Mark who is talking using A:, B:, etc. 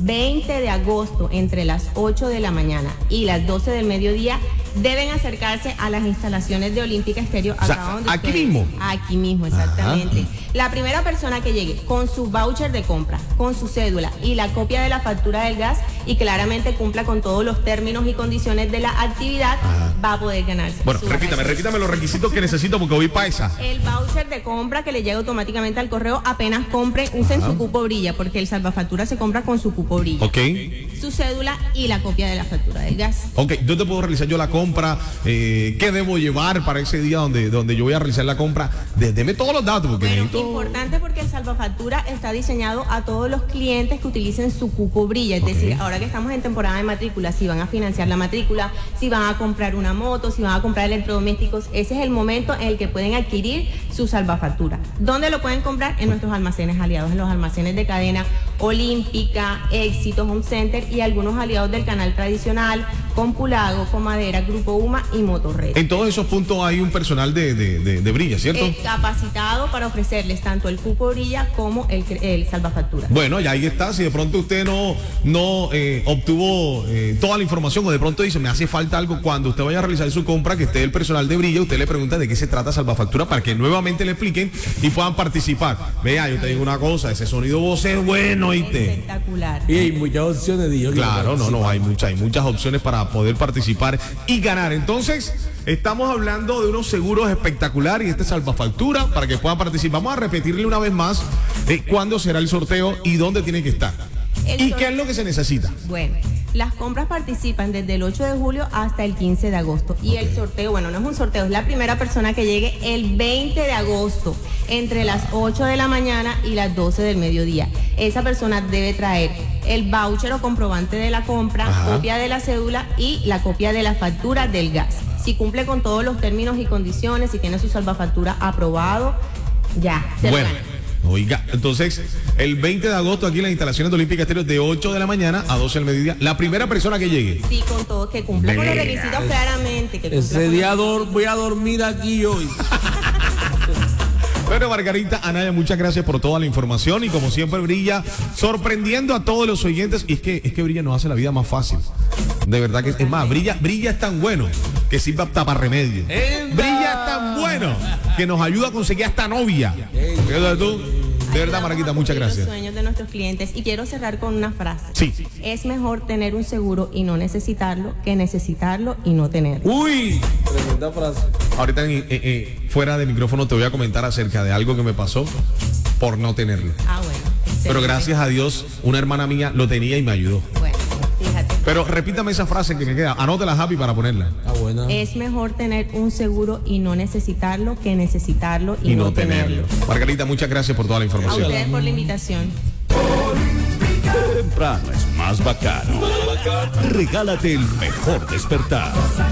A: 20 de agosto entre las 8 de la mañana y las 12 del mediodía deben acercarse a las instalaciones de Olímpica Estéreo.
B: O sea, aquí mismo.
A: Aquí mismo, exactamente.
B: Ajá.
A: La primera persona que llegue con su voucher de compra, con su cédula y la copia de la factura del gas y claramente cumpla con todos los términos y condiciones de la actividad, va a poder ganarse.
B: Bueno, repítame los requisitos que necesito porque voy para esa.
A: El voucher de compra que le llega automáticamente al correo apenas compren, usen su cupo Brilla, porque el salvafactura se compra con su cupo Brilla.
B: Ok.
A: Su cédula y la copia de la factura del gas.
B: Ok, ¿dónde puedo realizar yo la compra? ¿Qué debo llevar para ese día donde yo voy a realizar la compra? Deme todos los datos porque
A: Bueno,
B: necesito...
A: importante porque el salvafactura está diseñado a todos los clientes que utilicen su cupo Brilla, es decir, ahora que estamos en temporada de matrícula, si van a financiar la matrícula, si van a comprar una moto, si van a comprar electrodomésticos, ese es el momento en el que pueden adquirir su salvafactura. ¿Dónde lo pueden comprar? En nuestros almacenes aliados, en los almacenes de cadena Olímpica, Éxito, Home Center y algunos aliados del canal tradicional, Compulago, Comadera, Grupo UMA y Motorred.
B: En todos esos puntos hay un personal de Brilla, ¿cierto?
A: Capacitado para ofrecerles tanto el cupo Brilla como el salvafactura.
B: Bueno, ya ahí está. Si de pronto usted no obtuvo toda la información o de pronto dice, me hace falta algo, cuando usted vaya a realizar su compra, que esté el personal de Brilla, usted le pregunta de qué se trata salvafactura para que nuevamente le expliquen y puedan participar. Vea, yo te digo una cosa, ese sonido voz es bueno, ¿oíste?
A: Espectacular.
C: Y hay muchas opciones de
B: Claro, hay muchas opciones para poder participar y ganar. Entonces, estamos hablando de unos seguros espectaculares y este salvafactura para que puedan participar. Vamos a repetirle una vez más cuándo será el sorteo y dónde tiene que estar. ¿Y qué es lo que se necesita?
A: Bueno, las compras participan desde el 8 de julio hasta el 15 de agosto. Y el sorteo, bueno, no es un sorteo, es la primera persona que llegue el 20 de agosto entre las 8 de la mañana y las 12 del mediodía. Esa persona debe traer el voucher o comprobante de la compra, copia de la cédula y la copia de la factura del gas. Si cumple con todos los términos y condiciones, si tiene su salvafactura aprobado, ya, se lo gana.
B: Oiga, entonces, el 20 de agosto aquí en las instalaciones de Olímpica Estéreo de 8 de la mañana a 12 del mediodía, la primera persona que llegue.
A: Sí, con todo, que cumpla con los requisitos claramente. Que
C: ese día voy a dormir aquí hoy.
B: Bueno, Margarita, Anaya, muchas gracias por toda la información y como siempre Brilla sorprendiendo a todos los oyentes. Y es que Brilla nos hace la vida más fácil. De verdad que es más, Brilla es tan bueno que sirve hasta para remedio. Brilla es tan bueno que nos ayuda a conseguir hasta novia. ¿Qué tú? De verdad, Margarita, muchas gracias.
A: Los sueños de nuestros clientes. Y quiero cerrar con una frase.
B: Sí.
A: Es mejor tener un seguro y no necesitarlo que necesitarlo y no tenerlo.
C: Uy, tremenda frase.
B: Ahorita fuera de micrófono te voy a comentar acerca de algo que me pasó por no tenerlo.
A: Ah, bueno. Excelente.
B: Pero gracias a Dios, una hermana mía lo tenía y me ayudó.
A: Bueno, fíjate.
B: Pero repítame esa frase que me queda. Anótela, Happy, para ponerla.
C: Ah, buena.
A: Es mejor tener un seguro y no necesitarlo que necesitarlo y no tenerlo.
B: Margarita, muchas gracias por toda la
A: A
B: información.
A: ustedes por la invitación.
D: Temprano es más bacano. Regálate el mejor despertar.